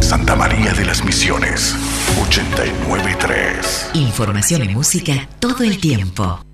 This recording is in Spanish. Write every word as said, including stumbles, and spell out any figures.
Santa María de las Misiones, ochenta y nueve punto tres. Información y música todo el tiempo.